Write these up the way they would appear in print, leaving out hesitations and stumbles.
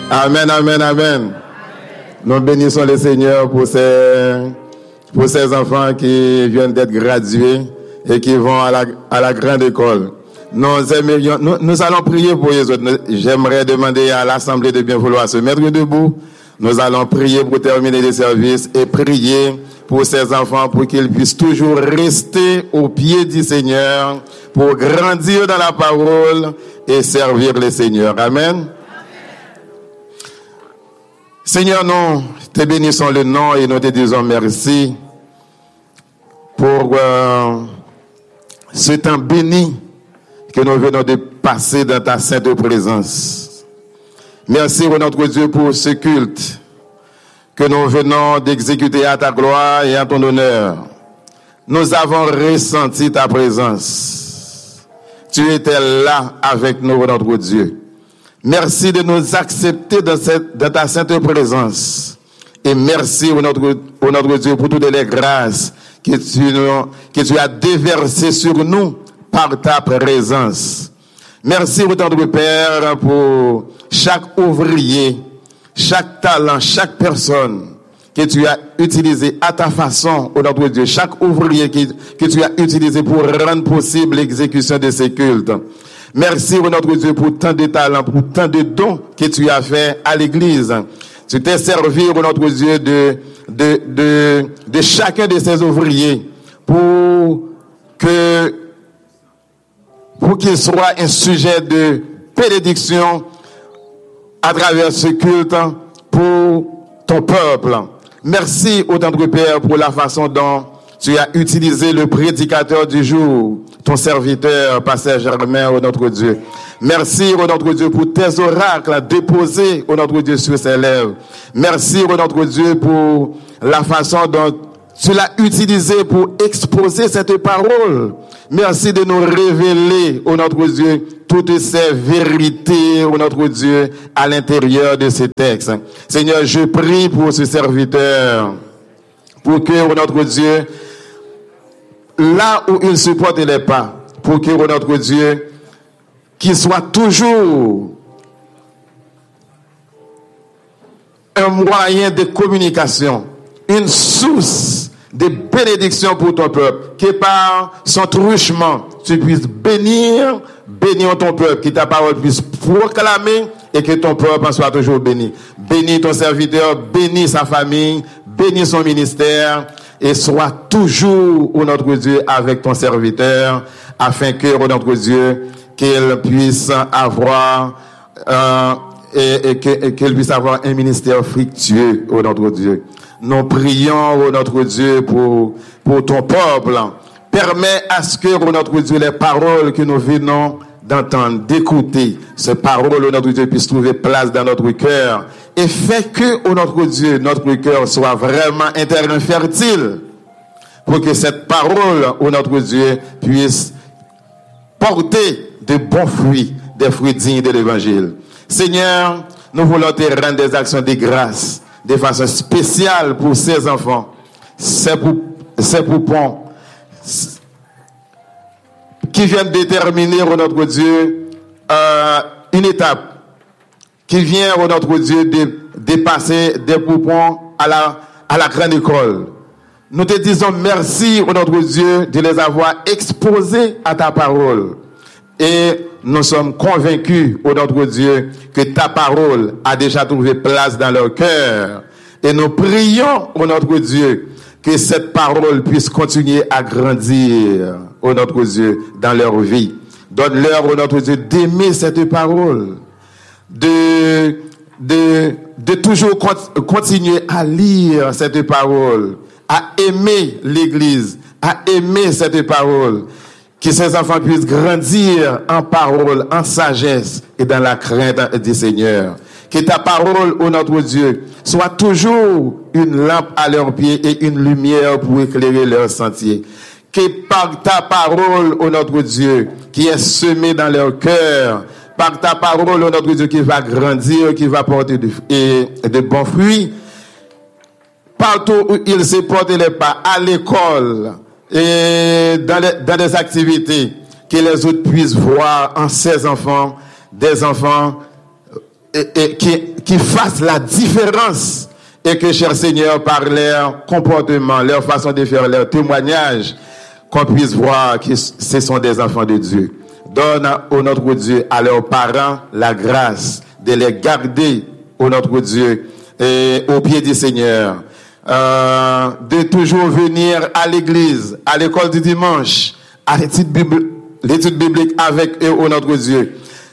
Amen, amen, amen. Nous bénissons le Seigneur pour ces enfants qui viennent d'être gradués et qui vont à la grande école. Nous allons prier pour les autres. J'aimerais demander à l'Assemblée de bien vouloir se mettre debout. Nous allons prier pour terminer les services et prier pour ces enfants pour qu'ils puissent toujours rester au pied du Seigneur, pour grandir dans la parole et servir le Seigneur. Amen. Seigneur, nous te bénissons le nom et nous te disons merci pour ce temps béni que nous venons de passer dans ta sainte présence. Merci, notre Dieu, pour ce culte que nous venons d'exécuter à ta gloire et à ton honneur. Nous avons ressenti ta présence. Tu étais là avec nous, notre Dieu. Merci de nous accepter dans ta sainte présence. Et merci, notre Dieu, pour toutes les grâces que tu as déversées sur nous par ta présence. Merci, notre Père, pour chaque ouvrier, chaque talent, chaque personne que tu as utilisé à ta façon, notre Dieu, chaque ouvrier que tu as utilisé pour rendre possible l'exécution de ces cultes. Merci, notre Dieu, pour tant de talents, pour tant de dons que tu as fait à l'Église. Tu t'es servi, notre Dieu, de chacun de ces ouvriers pour qu'il soit un sujet de bénédiction à travers ce culte pour ton peuple. Merci, notre Père, pour la façon dont tu as utilisé le prédicateur du jour, ton serviteur, Pasteur Germain, notre Dieu. Merci, notre Dieu, pour tes oracles déposés, notre Dieu, sur ses lèvres. Merci, notre Dieu, pour la façon dont tu l'as utilisé pour exposer cette parole. Merci de nous révéler, notre Dieu, toutes ces vérités, notre Dieu, à l'intérieur de ces textes. Seigneur, je prie pour ce serviteur, pour que, notre Dieu, là où il se porte les pas, pour que, notre Dieu, qu'il soit toujours un moyen de communication, une source de bénédiction pour ton peuple, que par son truchement, tu puisses bénir ton peuple, que ta parole puisse proclamer et que ton peuple en soit toujours béni. Bénis ton serviteur, bénis sa famille, bénis son ministère et sois toujours, notre Dieu, avec ton serviteur, afin que, notre Dieu, qu'il puisse avoir qu'elle puisse avoir un ministère fructueux, notre Dieu. Nous prions, notre Dieu, pour ton peuple. Permets à ce que, notre Dieu, les paroles que nous venons d'entendre, d'écouter, ces paroles, notre Dieu, puissent trouver place dans notre cœur. Et fait que, notre Dieu, notre cœur soit vraiment un terrain fertile pour que cette parole, notre Dieu, puisse porter de bons fruits, des fruits dignes de l'évangile. Seigneur, nous voulons te rendre des actions de grâce de façon spéciale pour ces enfants, ces poupons qui viennent déterminer, notre Dieu, une étape qui vient, notre Dieu, de dépasser des poupons à la grande école. Nous te disons merci, notre Dieu, de les avoir exposés à ta parole. Et nous sommes convaincus, notre Dieu, que ta parole a déjà trouvé place dans leur cœur. Et nous prions, notre Dieu, que cette parole puisse continuer à grandir, notre Dieu, dans leur vie. Donne-leur, notre Dieu, d'aimer cette parole, de toujours continuer à lire cette parole, à aimer l'Église, à aimer cette parole. Que ces enfants puissent grandir en parole, en sagesse et dans la crainte du Seigneur. Que ta parole, notre Dieu, soit toujours une lampe à leurs pieds et une lumière pour éclairer leur sentier. Que par ta parole, notre Dieu, qui est semée dans leur cœur, par ta parole, notre Dieu, qui va grandir, qui va porter de bons fruits, partout où ils se portent les pas, à l'école, et dans les activités, que les autres puissent voir en ces enfants des enfants qui fassent la différence. Et que, cher Seigneur, par leur comportement, leur façon de faire, leur témoignage, qu'on puisse voir que ce sont des enfants de Dieu. Donne au notre Dieu, à leurs parents, la grâce de les garder au notre Dieu et au pied du Seigneur. De toujours venir à l'église, à l'école du dimanche, à l'étude biblique avec eux au notre Dieu.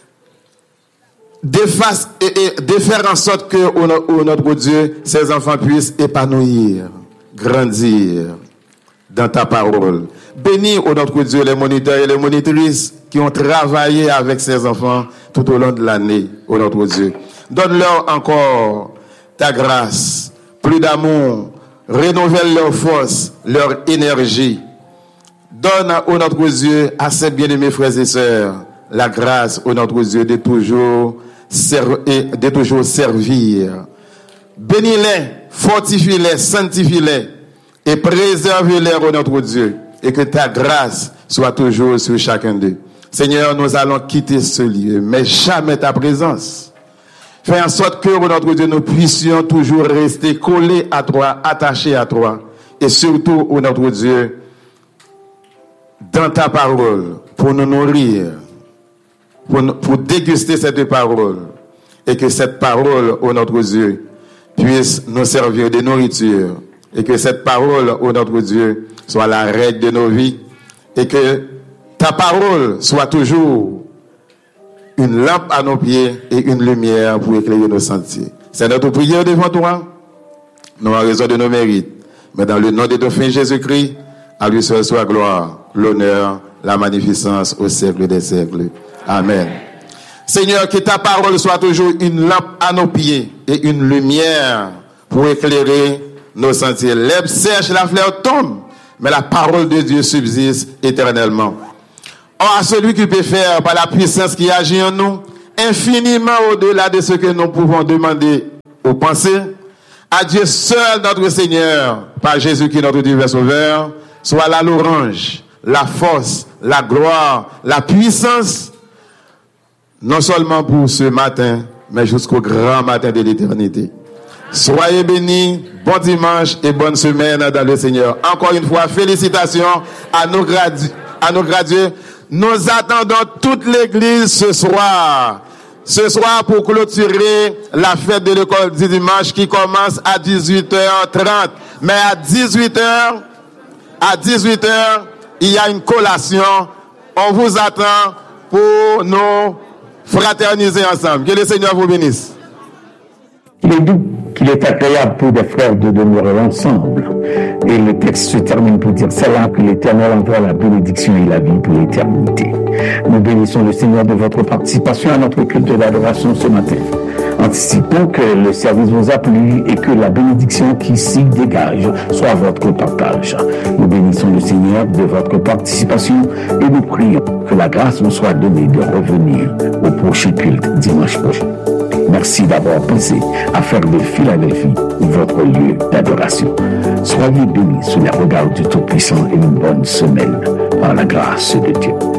De faire en sorte que au notre Dieu, ces enfants puissent épanouir, grandir dans ta parole. Bénis au notre Dieu les moniteurs et les monitrices qui ont travaillé avec ces enfants tout au long de l'année, au notre Dieu. Donne-leur encore ta grâce, plus d'amour, renouvelle leur force, leur énergie. Donne au notre Dieu, à ces bien-aimés frères et sœurs, la grâce au notre Dieu de toujours servir. Bénis-les, fortifie-les, sanctifie-les et préserve-les au notre Dieu. Et que ta grâce soit toujours sur chacun d'eux. Seigneur, nous allons quitter ce lieu, mais jamais ta présence. Fais en sorte que, au notre Dieu, nous puissions toujours rester collés à toi, attachés à toi. Et surtout, au notre Dieu, dans ta parole, pour nous nourrir, pour déguster cette parole. Et que cette parole, au notre Dieu, puisse nous servir de nourriture. Et que cette parole, ô notre Dieu, soit la règle de nos vies. Et que ta parole soit toujours une lampe à nos pieds et une lumière pour éclairer nos sentiers. C'est notre prière devant toi, non en raison de nos mérites, mais dans le nom de ton Fils Jésus-Christ, à lui seul soit gloire, l'honneur, la magnificence au siècle des siècles. Amen. Seigneur, que ta parole soit toujours une lampe à nos pieds et une lumière pour éclairer nos sentiers. L'herbe sèche, la fleur tombe, mais la parole de Dieu subsiste éternellement. Or, à celui qui peut faire par la puissance qui agit en nous, infiniment au-delà de ce que nous pouvons demander ou penser, à Dieu seul notre Seigneur, par Jésus qui est notre divin Sauveur, soit la louange, la force, la gloire, la puissance, non seulement pour ce matin, mais jusqu'au grand matin de l'éternité. Soyez bénis, bon dimanche et bonne semaine dans le Seigneur. Encore une fois, félicitations à nos gradués. Nous attendons toute l'église ce soir. Ce soir pour clôturer la fête de l'école du dimanche qui commence à 18h30. Mais à 18h, il y a une collation. On vous attend pour nous fraterniser ensemble. Que le Seigneur vous bénisse. Il est doux qu'il est agréable pour des frères de demeurer ensemble. Et le texte se termine pour dire, c'est là que l'Éternel envoie la bénédiction et la vie pour l'éternité. Nous bénissons le Seigneur de votre participation à notre culte de l'adoration ce matin. Anticipons que le service vous a plu et que la bénédiction qui s'y dégage soit votre partage. Nous bénissons le Seigneur de votre participation et nous prions que la grâce vous soit donnée de revenir au prochain culte dimanche prochain. Merci d'avoir pensé à faire de Philadelphie votre lieu d'adoration. Soyez bénis sous les regards du Tout-Puissant et une bonne semaine par la grâce de Dieu.